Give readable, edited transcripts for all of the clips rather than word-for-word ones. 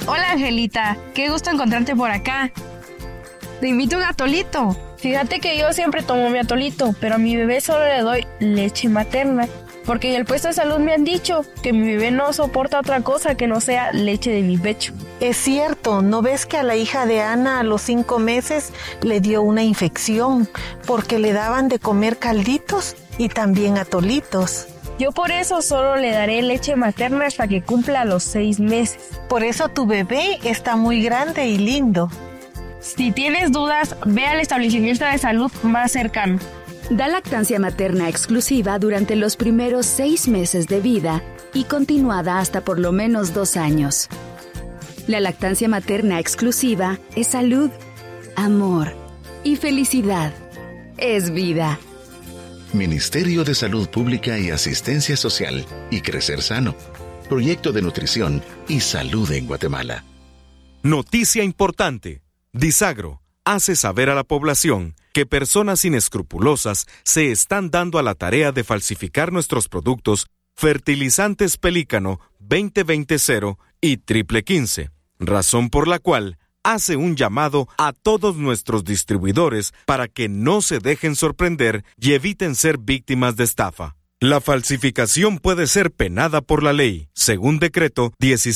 Hola, Angelita. Qué gusto encontrarte por acá. Te invito a un atolito. Fíjate que yo siempre tomo mi atolito, pero a mi bebé solo le doy leche materna. Porque en el puesto de salud me han dicho que mi bebé no soporta otra cosa que no sea leche de mi pecho. Es cierto, ¿no ves que a la hija de Ana a los 5 meses le dio una infección porque le daban de comer calditos y también atolitos? Yo por eso solo le daré leche materna hasta que cumpla los 6 meses. Por eso tu bebé está muy grande y lindo. Si tienes dudas, ve al establecimiento de salud más cercano. Da lactancia materna exclusiva durante los primeros 6 meses de vida y continuada hasta por lo menos 2 años. La lactancia materna exclusiva es salud, amor y felicidad. Es vida. Ministerio de Salud Pública y Asistencia Social y Crecer Sano. Proyecto de Nutrición y Salud en Guatemala. Noticia importante. Disagro hace saber a la población que personas inescrupulosas se están dando a la tarea de falsificar nuestros productos fertilizantes Pelícano 2020 y Triple 15, razón por la cual hace un llamado a todos nuestros distribuidores para que no se dejen sorprender y eviten ser víctimas de estafa. La falsificación puede ser penada por la ley, según decreto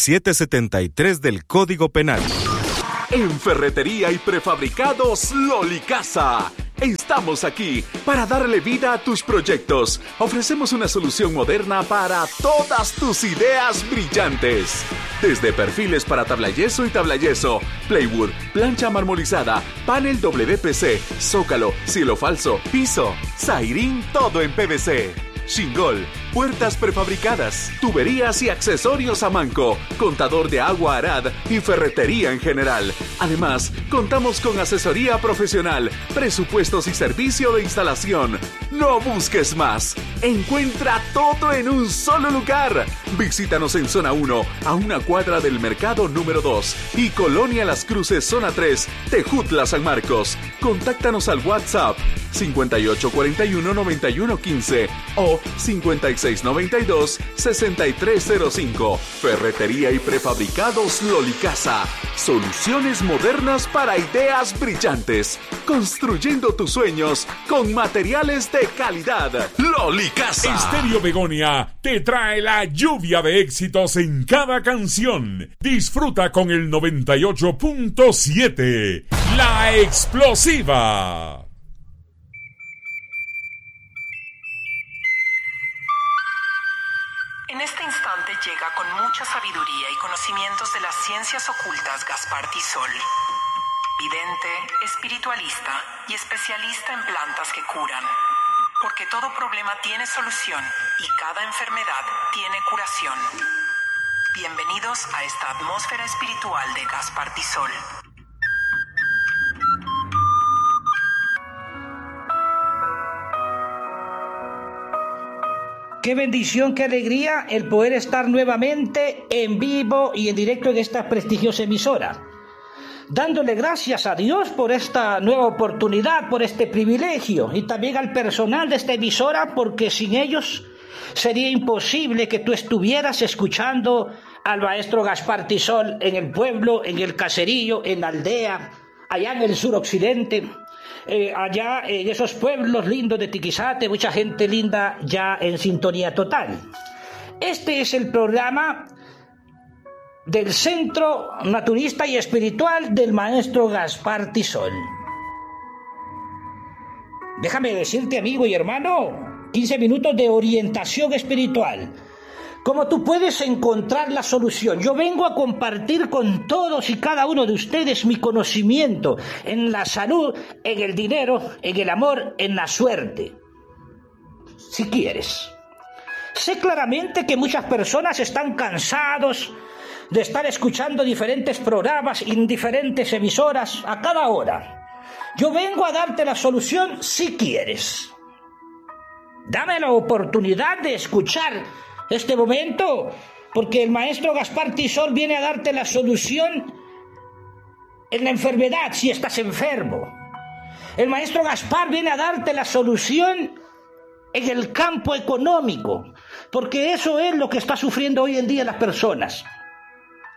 1773 del Código Penal. En Ferretería y Prefabricados Loli Casa. Estamos aquí para darle vida a tus proyectos. Ofrecemos una solución moderna para todas tus ideas brillantes. Desde perfiles para tablayeso y tablayeso, plywood, plancha marmolizada, panel WPC, zócalo, cielo falso, piso, zairín, todo en PVC. Shingol, puertas prefabricadas, tuberías y accesorios a manco, contador de agua Arad y ferretería en general. Además, contamos con asesoría profesional, presupuestos y servicio de instalación. No busques más. Encuentra todo en un solo lugar. Visítanos en Zona 1, a una cuadra del Mercado número 2 y Colonia Las Cruces, Zona 3, Tejutla, San Marcos. Contáctanos al WhatsApp 5841-9115 o 5692-6305. Ferretería y Prefabricados Loli Casa. Soluciones modernas para ideas brillantes. Construyendo tus sueños con materiales de calidad. Loli Casa. Estéreo Begonia te trae la lluvia de éxitos en cada canción. Disfruta con el 98.7. La Explosiva. En este instante llega con mucha sabiduría y conocimientos de las ciencias ocultas Gaspar Tisol, vidente, espiritualista y especialista en plantas que curan. Porque todo problema tiene solución y cada enfermedad tiene curación. Bienvenidos a esta atmósfera espiritual de Gaspar Tisol. Qué bendición, qué alegría el poder estar nuevamente en vivo y en directo en esta prestigiosa emisora. Dándole gracias a Dios por esta nueva oportunidad, por este privilegio, y también al personal de esta emisora, porque sin ellos sería imposible que tú estuvieras escuchando al maestro Gaspar Tisol en el pueblo, en el caserío, en la aldea, allá en el suroccidente. Allá en esos pueblos lindos de Tiquizate, mucha gente linda ya en sintonía total. Este es el programa del Centro Naturista y Espiritual del maestro Gaspar Tisol. Déjame decirte, amigo y hermano, 15 minutos de orientación espiritual. ¿Cómo tú puedes encontrar la solución? Yo vengo a compartir con todos y cada uno de ustedes mi conocimiento en la salud, en el dinero, en el amor, en la suerte. Si quieres. Sé claramente que muchas personas están cansados de estar escuchando diferentes programas en diferentes emisoras a cada hora. Yo vengo a darte la solución si quieres. Dame la oportunidad de escuchar este momento, porque el maestro Gaspar Tisol viene a darte la solución en la enfermedad si estás enfermo. El maestro Gaspar viene a darte la solución en el campo económico, porque eso es lo que está sufriendo hoy en día las personas.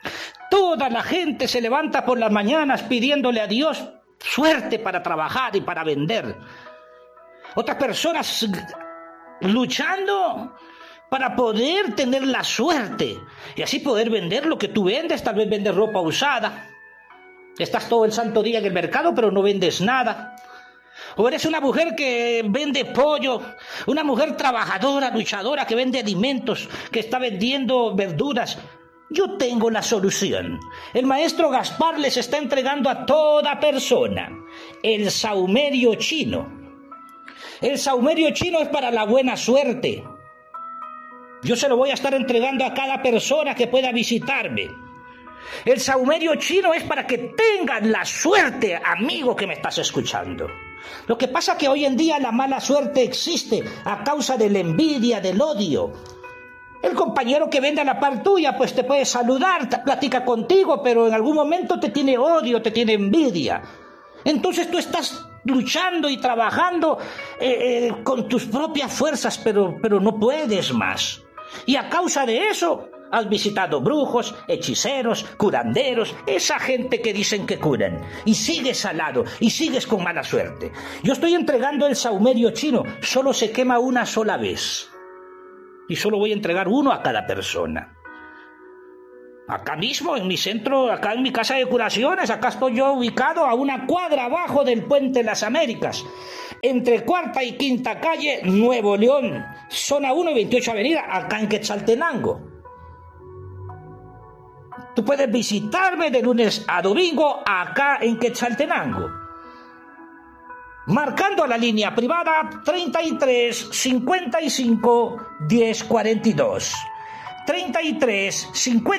Toda la gente se levanta por las mañanas pidiéndole a Dios suerte para trabajar y para vender. Otras personas luchando para poder tener la suerte y así poder vender lo que tú vendes. Tal vez vendes ropa usada. Estás todo el santo día en el mercado, pero no vendes nada. O eres una mujer que vende pollo, una mujer trabajadora, luchadora, que vende alimentos, que está vendiendo verduras. Yo tengo la solución. El maestro Gaspar les está entregando a toda persona el saumerio chino. El saumerio chino es para la buena suerte. Yo se lo voy a estar entregando a cada persona que pueda visitarme. El saumerio chino es para que tengan la suerte, amigo que me estás escuchando. Lo que pasa es que hoy en día la mala suerte existe a causa de la envidia, del odio. El compañero que vende a la par tuya, pues te puede saludar, te platica contigo, pero en algún momento te tiene odio, te tiene envidia. Entonces tú estás luchando y trabajando con tus propias fuerzas, pero no puedes más. Y a causa de eso has visitado brujos, hechiceros, curanderos, esa gente que dicen que curan, y sigues al lado, y sigues con mala suerte. Yo estoy entregando el saumerio chino, solo se quema una sola vez. Y solo voy a entregar uno a cada persona. Acá mismo, en mi centro, acá en mi casa de curaciones, acá estoy yo ubicado a una cuadra abajo del Puente de las Américas, entre Cuarta y Quinta Calle, Nuevo León, zona 1 y 28 Avenida, acá en Quetzaltenango. Tú puedes visitarme de lunes a domingo acá en Quetzaltenango, marcando la línea privada 33 55 10 42. 33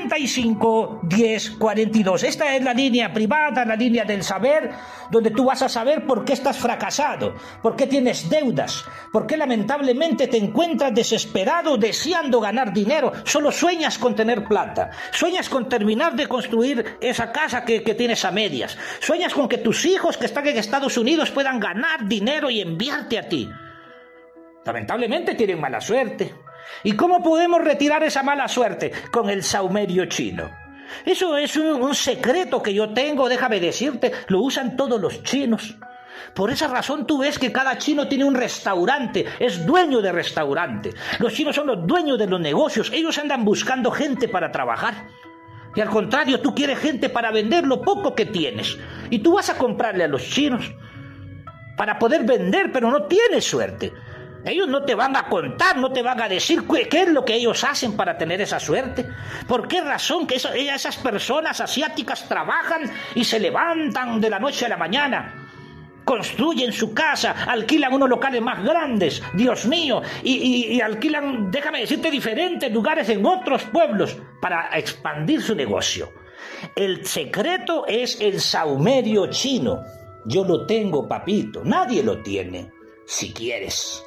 55 10 42. Esta es la línea privada, la línea del saber, donde tú vas a saber por qué estás fracasado, por qué tienes deudas, por qué lamentablemente te encuentras desesperado deseando ganar dinero. Solo sueñas con tener plata, sueñas con terminar de construir esa casa que tienes a medias, sueñas con que tus hijos que están en Estados Unidos puedan ganar dinero y enviarte a ti. Lamentablemente tienen mala suerte. ¿Y cómo podemos retirar esa mala suerte? Con el saumerio chino. Eso es un secreto que yo tengo, déjame decirte, lo usan todos los chinos. Por esa razón tú ves que cada chino tiene un restaurante, es dueño de restaurante. Los chinos son los dueños de los negocios, ellos andan buscando gente para trabajar. Y al contrario, tú quieres gente para vender lo poco que tienes. Y tú vas a comprarle a los chinos para poder vender, pero no tienes suerte. Ellos no te van a contar, no te van a decir qué es lo que ellos hacen para tener esa suerte. ¿Por qué razón que esas personas asiáticas trabajan y se levantan de la noche a la mañana? Construyen su casa, alquilan unos locales más grandes, Dios mío, y alquilan, déjame decirte, diferentes lugares en otros pueblos para expandir su negocio. El secreto es el saumerio chino. Yo lo tengo, papito, nadie lo tiene. Si quieres,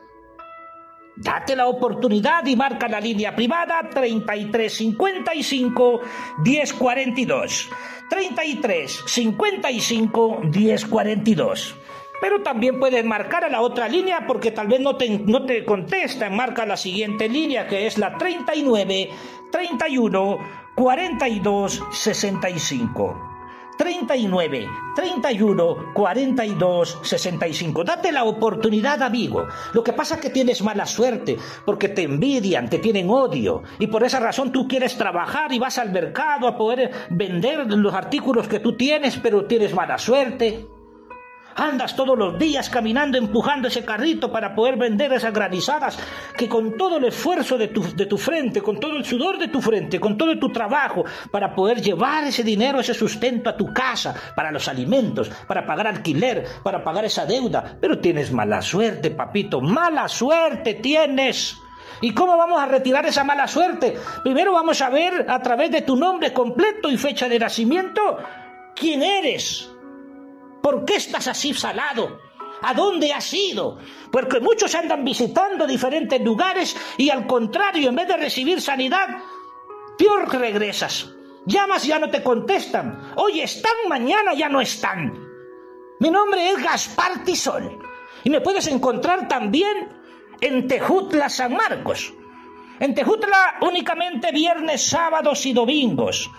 date la oportunidad y marca la línea privada 33 55 10 42. 33 55 10 42. Pero también puedes marcar a la otra línea porque tal vez no te contestan. Marca la siguiente línea, que es la 39 31 42 65. 39 31 42 65. Date la oportunidad, amigo. Lo que pasa es que tienes mala suerte porque te envidian, te tienen odio, y por esa razón tú quieres trabajar y vas al mercado a poder vender los artículos que tú tienes, pero tienes mala suerte. Andas todos los días caminando, empujando ese carrito para poder vender esas granizadas que con todo el esfuerzo de tu frente, con todo el sudor de tu frente, con todo tu trabajo, para poder llevar ese dinero, ese sustento a tu casa, para los alimentos, para pagar alquiler, para pagar esa deuda. Pero tienes mala suerte, papito, mala suerte tienes. ¿Y cómo vamos a retirar esa mala suerte? Primero vamos a ver a través de tu nombre completo y fecha de nacimiento quién eres. ¿Por qué estás así salado? ¿A dónde has ido? Porque muchos andan visitando diferentes lugares y al contrario, en vez de recibir sanidad, peor regresas. Llamas y ya no te contestan. Hoy están, mañana ya no están. Mi nombre es Gaspar Tizol y me puedes encontrar también en Tejutla, San Marcos. En Tejutla únicamente viernes, sábados y domingos.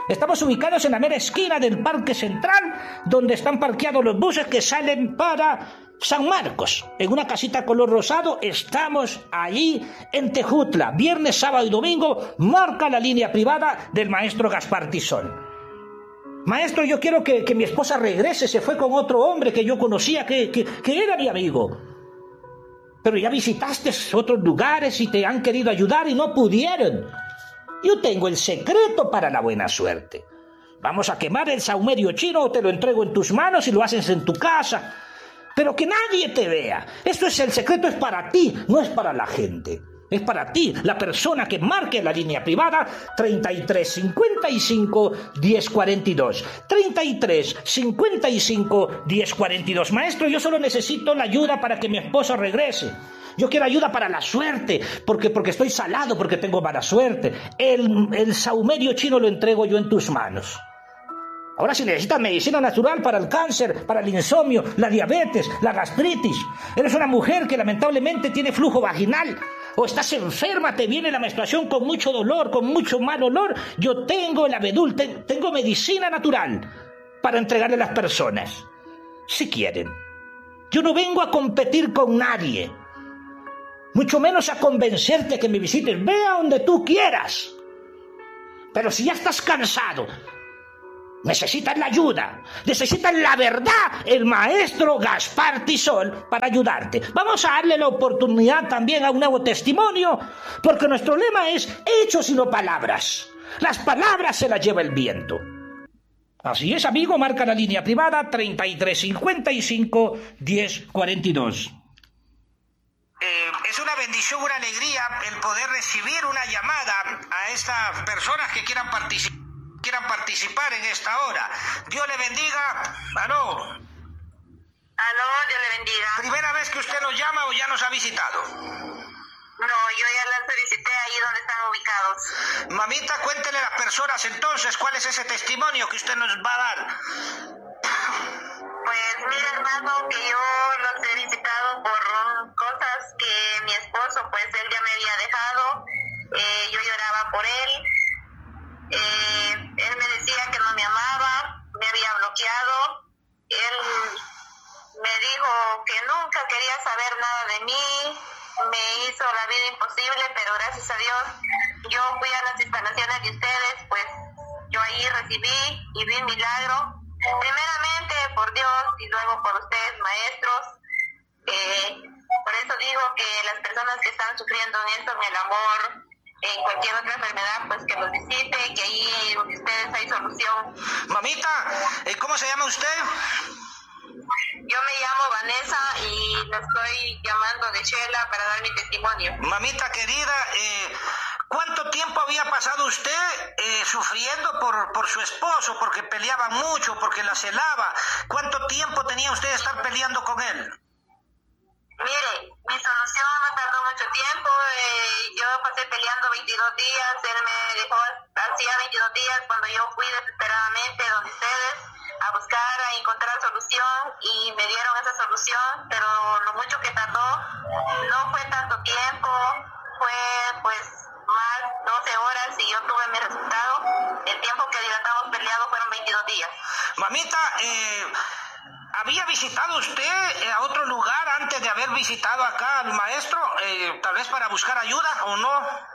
Estamos ubicados en la mera esquina del Parque Central, donde están parqueados los buses que salen para San Marcos. En una casita color rosado, estamos allí en Tejutla. Viernes, sábado y domingo, marca la línea privada del maestro Gaspar Tizol. Maestro, yo quiero que mi esposa regrese. Se fue con otro hombre que yo conocía, que era mi amigo. Pero ya visitaste otros lugares y te han querido ayudar y no pudieron. Yo tengo el secreto para la buena suerte. Vamos a quemar el saumerio chino o te lo entrego en tus manos y lo haces en tu casa. Pero que nadie te vea. Esto es el secreto, es para ti, no es para la gente. Es para ti, la persona que marque la línea privada 33 55 10 42. 33 55 10 42. Maestro, yo solo necesito la ayuda para que mi esposo regrese. Yo quiero ayuda para la suerte, porque estoy salado, porque tengo mala suerte. El saumerio chino lo entrego yo en tus manos. Ahora, si necesitas medicina natural para el cáncer, para el insomnio, la diabetes, la gastritis, eres una mujer que lamentablemente tiene flujo vaginal, o estás enferma, te viene la menstruación con mucho dolor, con mucho mal olor, yo tengo el abedul, tengo medicina natural para entregarle a las personas, si quieren. Yo no vengo a competir con nadie, mucho menos a convencerte que me visites. Ve a donde tú quieras. Pero si ya estás cansado, necesitas la ayuda, necesitas la verdad, el maestro Gaspar Tizol para ayudarte. Vamos a darle la oportunidad también a un nuevo testimonio, porque nuestro lema es hechos y no palabras. Las palabras se las lleva el viento. Así es, amigo, marca la línea privada 33 55 10 42. Es una bendición, una alegría el poder recibir una llamada a estas personas que quieran participar en esta hora. Dios le bendiga. Aló. Aló, Dios le bendiga. ¿Primera vez que usted nos llama o ya nos ha visitado? No, yo ya las visité ahí donde están ubicados. Mamita, cuéntele a las personas entonces cuál es ese testimonio que usted nos va a dar. Pues mira, hermano, que yo los he visitado por cosas que mi esposo, pues él ya me había dejado. Yo lloraba por él. Él me decía que no me amaba, me había bloqueado. Él me dijo que nunca quería saber nada de mí, me hizo la vida imposible, pero gracias a Dios yo fui a las instalaciones de ustedes, pues yo ahí recibí y vi un milagro, primeramente por Dios y luego por ustedes, maestros. Por eso digo que las personas que están sufriendo en esto, en el amor, en cualquier otra enfermedad, pues que los visite, que ahí donde ustedes hay solución. Mamita, ¿cómo se llama usted? Yo me llamo Vanessa y la estoy llamando de Shela para dar mi testimonio. Mamita querida, ¿cuánto tiempo había pasado usted sufriendo por su esposo, porque peleaban mucho, porque la celaba? ¿Cuánto tiempo tenía usted de estar peleando con él? Mire, mi solución no tardó mucho tiempo. Yo pasé peleando 22 días. Él me dejó hacía 22 días cuando yo fui desesperadamente donde ustedes a buscar, a encontrar solución, y me dieron esa solución, pero lo mucho que tardó no fue tanto tiempo, fue pues más 12 horas y yo tuve mi resultado. El tiempo que dilatamos peleado fueron 22 días. Mamita, ¿había visitado usted a otro lugar antes de haber visitado acá al maestro? Tal vez para buscar ayuda, ¿o no?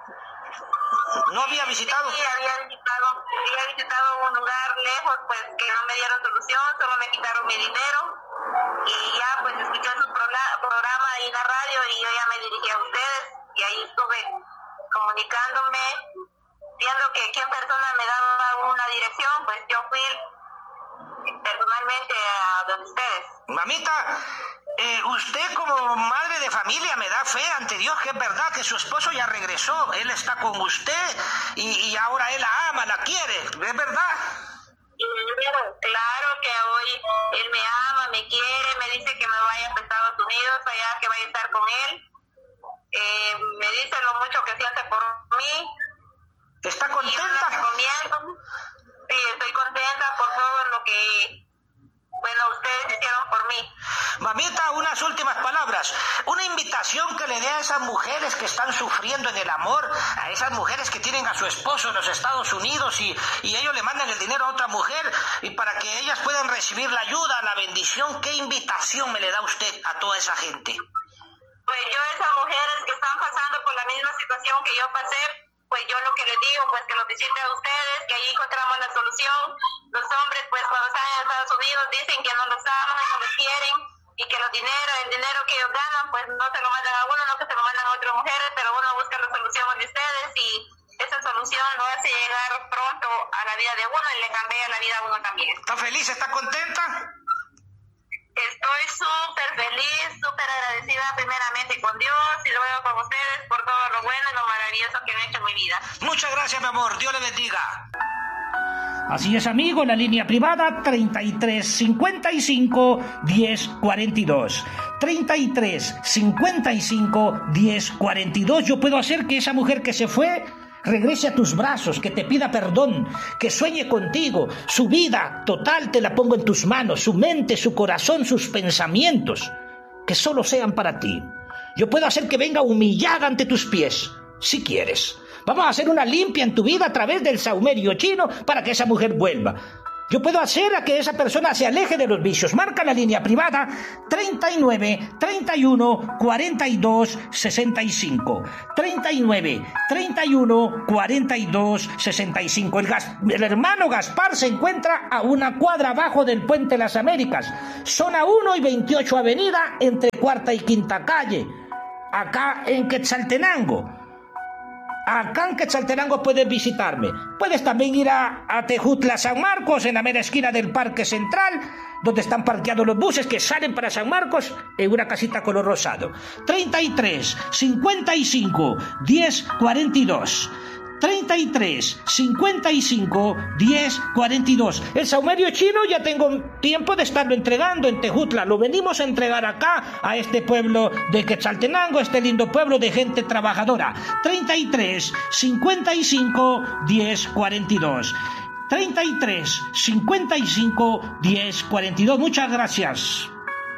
¿No había visitado? Sí, había visitado un lugar lejos, pues que no me dieron solución, solo me quitaron mi dinero. Y ya pues escuché su programa ahí en la radio y yo ya me dirigí a ustedes y ahí estuve comunicándome, viendo que quien persona me daba una dirección, pues yo fui personalmente a donde ustedes. Mamita, usted como madre de familia me da fe ante Dios que es verdad que su esposo ya regresó, él está con usted y ahora él la ama, la quiere, ¿es verdad? Claro que hoy él me ama, me quiere, me dice que me vaya a Estados Unidos, allá que vaya a estar con él. Me dice lo mucho que siente por mí. ¿Está contenta? Sí, estoy contenta por todo lo que, bueno, ustedes hicieron por mí. Mamita, unas últimas palabras. Una invitación que le le dé a esas mujeres que están sufriendo en el amor, a esas mujeres que tienen a su esposo en los Estados Unidos y ellos le mandan el dinero a otra mujer y para que ellas puedan recibir la ayuda, la bendición. ¿Qué invitación me le da usted a toda esa gente? Pues yo a esas mujeres que están pasando por la misma situación que yo pasé, pues yo lo que les digo, pues que los visiten a ustedes, que ahí encontramos la solución. Los hombres, pues cuando están en Estados Unidos dicen que no los aman, no los quieren, y que el dinero que ellos ganan, pues no se lo mandan a uno, no que se lo mandan a otras mujeres, pero uno busca la solución de ustedes y esa solución lo hace llegar pronto a la vida de uno y le cambia la vida a uno también. ¿Está feliz? ¿Está contenta? Estoy súper feliz, súper agradecida primeramente con Dios y luego con ustedes por todo lo bueno y lo maravilloso que han hecho en mi vida. Muchas gracias, mi amor. Dios le bendiga. Así es, amigo, la línea privada 33 55 10 42. 33 55 10 42. Yo puedo hacer que esa mujer que se fue regrese a tus brazos, que te pida perdón, que sueñe contigo. Su vida total te la pongo en tus manos, su mente, su corazón, sus pensamientos, que solo sean para ti. Yo puedo hacer que venga humillada ante tus pies, si quieres. Vamos a hacer una limpia en tu vida a través del saumerio chino para que esa mujer vuelva. Yo puedo hacer a que esa persona se aleje de los vicios. Marca la línea privada 39 31 42 65. 39 31 42 65. El hermano Gaspar se encuentra a una cuadra abajo del Puente Las Américas, zona 1 y 28 Avenida, entre Cuarta y Quinta Calle, acá en Quetzaltenango. Acá en Quetzaltenango puedes visitarme. Puedes también ir a Tejutla, San Marcos, en la mera esquina del Parque Central, donde están parqueados los buses que salen para San Marcos, en una casita color rosado. 33 55 10 42. 33 55 10 42. El saumerio chino ya tengo tiempo de estarlo entregando en Tejutla. Lo venimos a entregar acá, a este pueblo de Quetzaltenango, este lindo pueblo de gente trabajadora. 33 55 10 42. 33 55 10 42. Muchas gracias.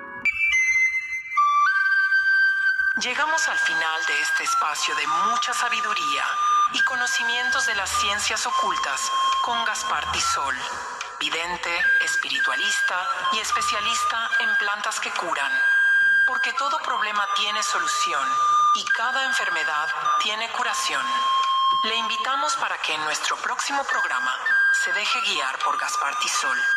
Llegamos al final de este espacio de mucha sabiduría y conocimientos de las ciencias ocultas con Gaspar Tisol, vidente, espiritualista y especialista en plantas que curan. Porque todo problema tiene solución y cada enfermedad tiene curación. Le invitamos para que en nuestro próximo programa se deje guiar por Gaspar Tisol.